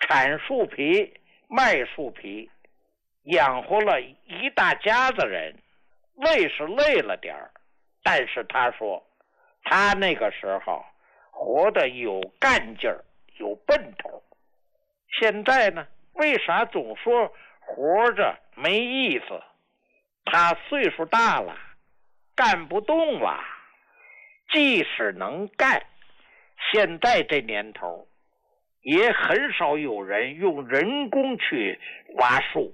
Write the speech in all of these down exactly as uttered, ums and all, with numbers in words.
产树皮卖树皮，养活了一大家子人。累是累了点儿，但是他说他那个时候活得有干劲儿，有奔头。现在呢，为啥总说活着没意思？他岁数大了，干不动了。即使能干，现在这年头也很少有人用人工去挖树。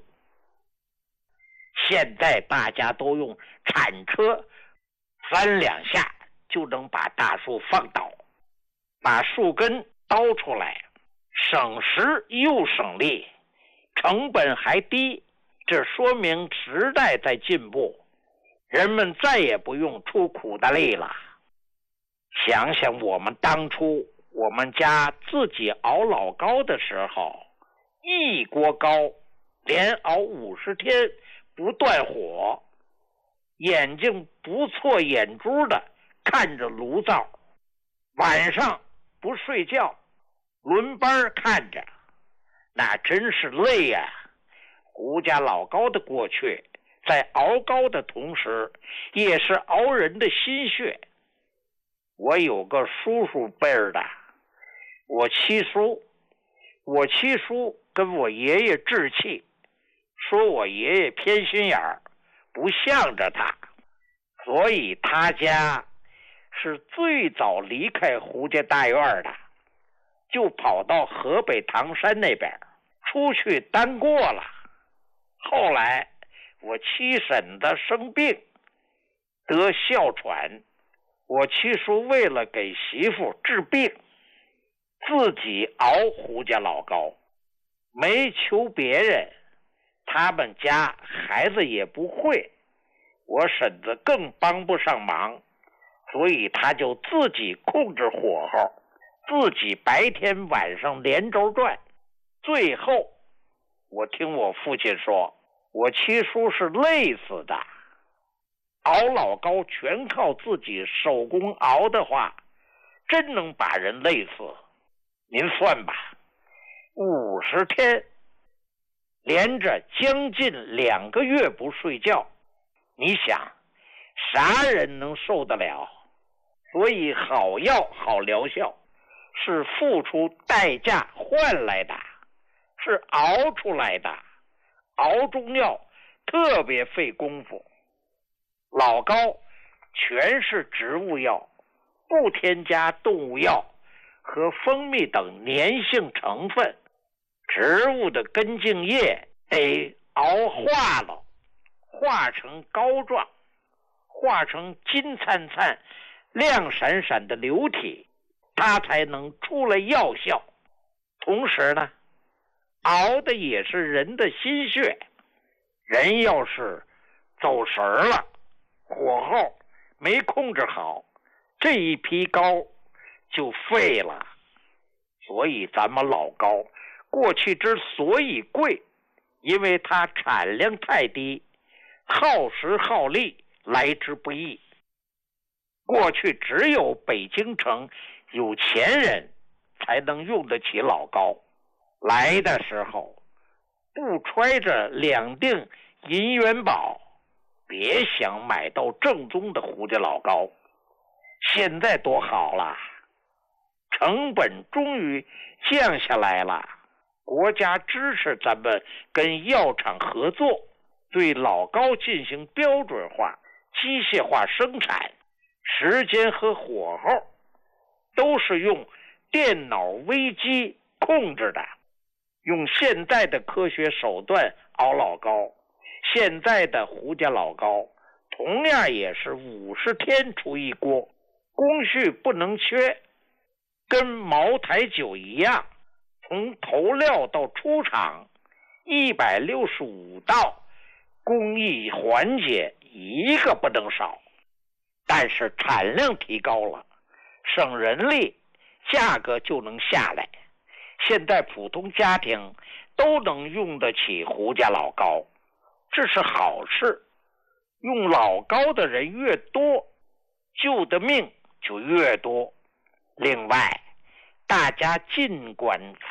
现在大家都用铲车，翻两下就能把大树放倒，把树根叨出来，省时又省力，成本还低。这说明时代在进步，人们再也不用出苦大力了。想想我们当初我们家自己熬老糕的时候，一锅糕连熬五十天不断火，眼睛不错眼珠的看着炉灶，晚上不睡觉，轮班看着，那真是累呀、啊。胡家老高的过去，在熬糕的同时，也是熬人的心血。我有个叔叔辈儿的，我七叔，我七叔跟我爷爷置气，说我爷爷偏心眼儿，不向着他，所以他家是最早离开胡家大院的，就跑到河北唐山那边出去单过了。后来我七婶子生病得哮喘，我七叔为了给媳妇治病，自己熬胡家老糕，没求别人。他们家孩子也不会，我婶子更帮不上忙，所以他就自己控制火候，自己白天晚上连轴转。最后我听我父亲说，我七叔是累死的。熬老糕全靠自己手工熬的话，真能把人累死。您算吧，五十天连着将近两个月不睡觉，你想啥人能受得了？所以好药好疗效是付出代价换来的，是熬出来的。熬中药特别费功夫，老膏全是植物药，不添加动物药和蜂蜜等粘性成分。植物的根茎叶得熬化了，化成膏状，化成金灿灿亮闪闪的流体，它才能出来药效。同时呢，熬的也是人的心血，人要是走神儿了，火候没控制好，这一批膏就废了。所以咱们老膏过去之所以贵，因为它产量太低，耗时耗力来之不易。过去只有北京城有钱人才能用得起老膏，来的时候不揣着两锭银元宝，别想买到正宗的胡家老膏。现在多好了，成本终于降下来了，国家支持咱们跟药厂合作，对老膏进行标准化、机械化生产，时间和火候都是用电脑微机控制的。用现在的科学手段熬老膏，现在的胡家老膏同样也是五十天出一锅，工序不能缺，跟茅台酒一样，从投料到出厂一百六十五道工艺环节一个不能少。但是产量提高了，省人力，价格就能下来。现在普通家庭都能用得起胡家老膏，这是好事。用老膏的人越多，救的命就越多。另外，大家尽管